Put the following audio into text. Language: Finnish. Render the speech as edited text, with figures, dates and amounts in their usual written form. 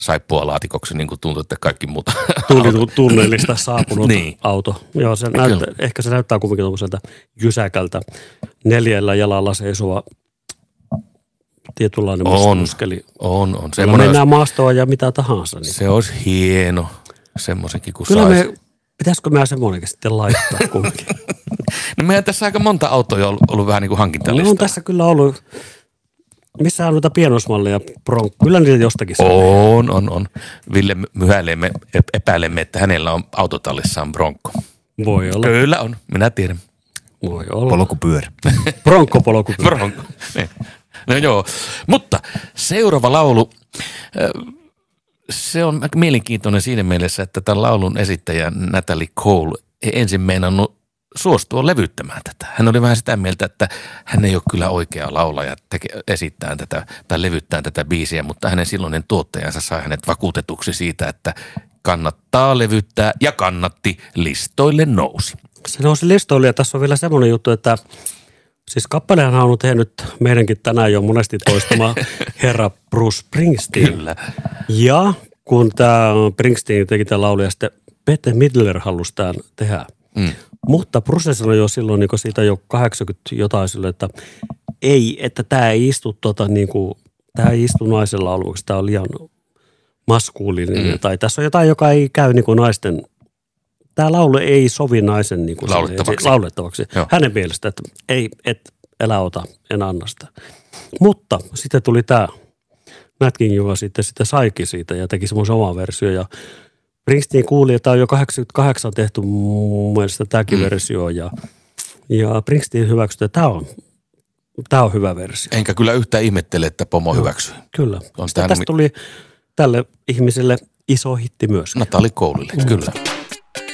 saippualaatikoksi, niin kuin tuntuu, että kaikki muuta. Tunnelista saapunut niin. auto. Joo, ehkä se näyttää kuitenkin tuollaiselta jysäkältä 4 jalalla seisova tietynlainen muskeli. On. Kyllä mennään maastoa ja mitä tahansa. Niin. Se olisi hieno, semmoisenkin kuin kyllä saisi. Pitäisikö meidän semmoinenkin sitten laittaa kumminkin? No meidän tässä aika monta autoa ollut vähän niin kuin hankintalista. No on tässä kyllä ollut. Missä on noita pienoismalleja? Kyllä niitä jostakin saa. On. Ville myhäilemme, epäilemme, että hänellä on autotallissaan Bronco. Voi olla. Kyllä on, minä tiedän. Voi olla. Polkupyörä. Bronco-polkupyörä. Bronco, niin. No joo, mutta seuraava laulu, se on mielenkiintoinen siinä mielessä, että tämän laulun esittäjä Natalie Cole ei ensin meinannut suostua levyttämään tätä. Hän oli vähän sitä mieltä, että hän ei ole kyllä oikea laulaja esittämään tätä tai levyttämään tätä biisiä, mutta hänen silloinen tuottajansa sai hänet vakuutetuksi siitä, että kannattaa levyttää ja kannatti, listoille nousi. Se nousi listoille ja tässä on vielä semmoinen juttu, että siis kappalehan on tehnyt meidänkin tänään jo monesti toistama herra Bruce Springsteen. Kyllä. Ja kun tämä Springsteen teki tämän laulu ja sitten Bette Midler halusi tämän tehdä. Mutta Bruce sanoi jo silloin niin siitä jo 80 jotain silloin, että ei, että tämä ei istu tämä ei istu naisen lauluksi, tämä on liian maskuliininen. Tai tässä on jotain, joka ei käy niin kuin naisten. Tämä laulu ei sovi naisen niin kuin laulettavaksi. Hänen mielestä, että ei, älä ota, en anna sitä. Mutta sitten tuli tämä Nat King, joka sitten saikin siitä ja teki semmoisen oman version. Ja Springsteen kuuli, että tämä on jo 88 tehty mun mielestä tämäkin versio. Ja Springsteen hyväksyi, että tämä on hyvä versio. Enkä kyllä yhtään ihmettele, että pomo hyväksyi. Kyllä. Tästä tuli tälle ihmiselle iso hitti myös. Natalie Colelle, kyllä.